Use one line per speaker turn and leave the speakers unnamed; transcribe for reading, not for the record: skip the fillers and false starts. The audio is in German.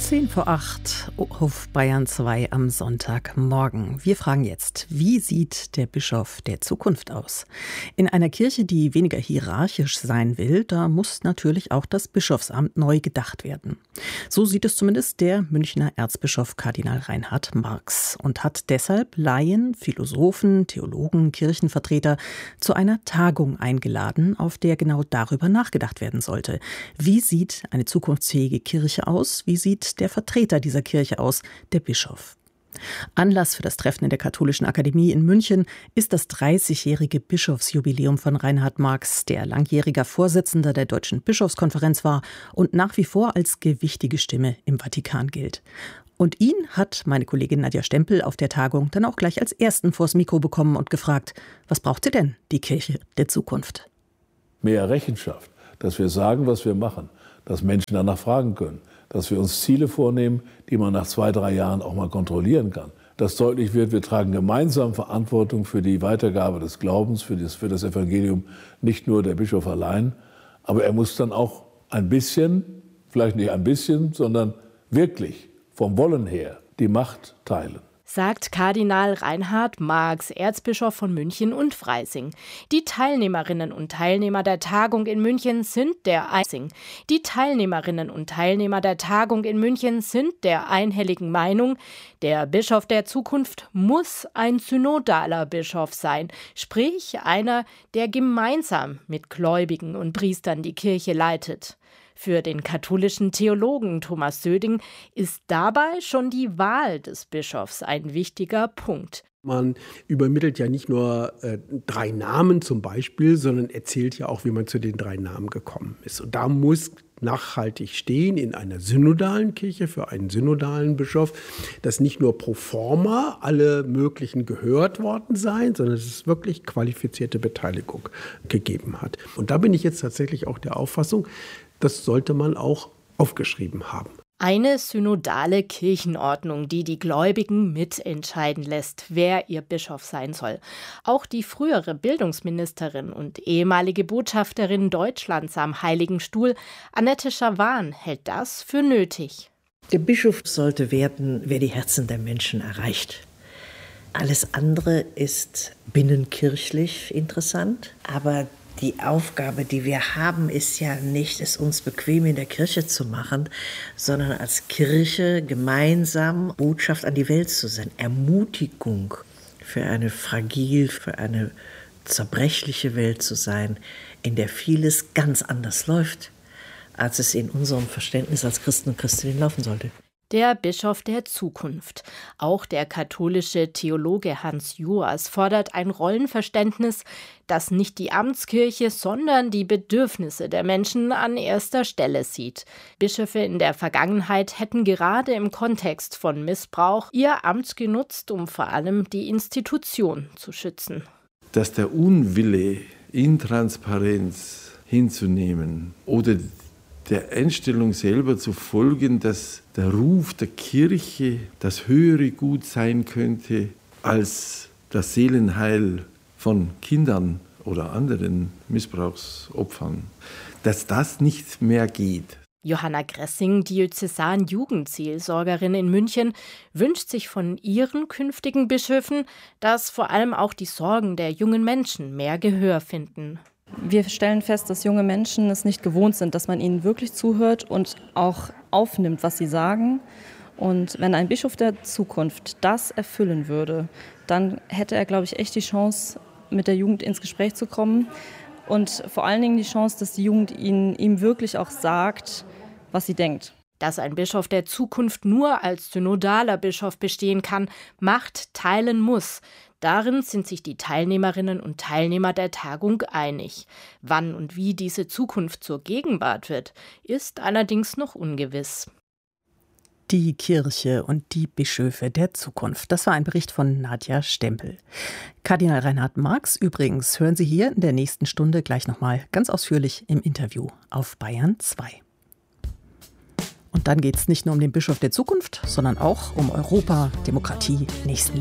7:10 auf Bayern 2 am Sonntagmorgen. Wir fragen jetzt, wie sieht der Bischof der Zukunft aus? In einer Kirche, die weniger hierarchisch sein will, da muss natürlich auch das Bischofsamt neu gedacht werden. So sieht es zumindest der Münchner Erzbischof Kardinal Reinhard Marx und hat deshalb Laien, Philosophen, Theologen, Kirchenvertreter zu einer Tagung eingeladen, auf der genau darüber nachgedacht werden sollte. Wie sieht eine zukunftsfähige Kirche aus? Wie sieht der Vertreter dieser Kirche aus, der Bischof? Anlass für das Treffen in der Katholischen Akademie in München ist das 30-jährige Bischofsjubiläum von Reinhard Marx, der langjähriger Vorsitzender der Deutschen Bischofskonferenz war und nach wie vor als gewichtige Stimme im Vatikan gilt. Und ihn hat meine Kollegin Nadja Stempel auf der Tagung dann auch gleich als ersten vors Mikro bekommen und gefragt, was braucht sie denn, die Kirche der Zukunft?
Mehr Rechenschaft, dass wir sagen, was wir machen, dass Menschen danach fragen können, dass wir uns Ziele vornehmen, die man nach 2-3 Jahren auch mal kontrollieren kann. Dass deutlich wird, wir tragen gemeinsam Verantwortung für die Weitergabe des Glaubens, für das Evangelium, nicht nur der Bischof allein. Aber er muss dann auch ein bisschen, vielleicht nicht ein bisschen, sondern wirklich vom Wollen her die Macht teilen.
Sagt Kardinal Reinhard Marx, Erzbischof von München und Freising. Die Teilnehmerinnen und Teilnehmer der Tagung in München sind der einhelligen Meinung, der Bischof der Zukunft muss ein synodaler Bischof sein, sprich einer, der gemeinsam mit Gläubigen und Priestern die Kirche leitet. Für den katholischen Theologen Thomas Söding ist dabei schon die Wahl des Bischofs ein wichtiger Punkt.
Man übermittelt ja nicht nur 3 Namen zum Beispiel, sondern erzählt ja auch, wie man zu den 3 Namen gekommen ist. Und da muss nachhaltig stehen in einer synodalen Kirche für einen synodalen Bischof, dass nicht nur pro forma alle möglichen gehört worden seien, sondern dass es wirklich qualifizierte Beteiligung gegeben hat. Und da bin ich jetzt tatsächlich auch der Auffassung, das sollte man auch aufgeschrieben haben.
Eine synodale Kirchenordnung, die die Gläubigen mitentscheiden lässt, wer ihr Bischof sein soll. Auch die frühere Bildungsministerin und ehemalige Botschafterin Deutschlands am Heiligen Stuhl, Annette Schawan, hält das für nötig.
Der Bischof sollte werden, wer die Herzen der Menschen erreicht. Alles andere ist binnenkirchlich interessant, aber die Aufgabe, die wir haben, ist ja nicht, es uns bequem in der Kirche zu machen, sondern als Kirche gemeinsam Botschaft an die Welt zu sein. Ermutigung für eine für eine zerbrechliche Welt zu sein, in der vieles ganz anders läuft, als es in unserem Verständnis als Christen und Christinnen laufen sollte.
Der Bischof der Zukunft. Auch der katholische Theologe Hans Joas fordert ein Rollenverständnis, das nicht die Amtskirche, sondern die Bedürfnisse der Menschen an erster Stelle sieht. Bischöfe in der Vergangenheit hätten gerade im Kontext von Missbrauch ihr Amt genutzt, um vor allem die Institution zu schützen.
Dass der Unwille, Intransparenz hinzunehmen oder der Einstellung selber zu folgen, dass der Ruf der Kirche das höhere Gut sein könnte als das Seelenheil von Kindern oder anderen Missbrauchsopfern, dass das nicht mehr geht.
Johanna Gressing, Diözesan-Jugendseelsorgerin in München, wünscht sich von ihren künftigen Bischöfen, dass vor allem auch die Sorgen der jungen Menschen mehr Gehör finden.
Wir stellen fest, dass junge Menschen es nicht gewohnt sind, dass man ihnen wirklich zuhört und auch aufnimmt, was sie sagen. Und wenn ein Bischof der Zukunft das erfüllen würde, dann hätte er, glaube ich, echt die Chance, mit der Jugend ins Gespräch zu kommen. Und vor allen Dingen die Chance, dass die Jugend ihm wirklich auch sagt, was sie denkt.
Dass ein Bischof der Zukunft nur als synodaler Bischof bestehen kann, Macht teilen muss. Darin sind sich die Teilnehmerinnen und Teilnehmer der Tagung einig. Wann und wie diese Zukunft zur Gegenwart wird, ist allerdings noch ungewiss.
Die Kirche und die Bischöfe der Zukunft. Das war ein Bericht von Nadja Stempel. Kardinal Reinhard Marx übrigens hören Sie hier in der nächsten Stunde gleich nochmal ganz ausführlich im Interview auf Bayern 2. Und dann geht es nicht nur um den Bischof der Zukunft, sondern auch um Europa, Demokratie, Nächstenliebe.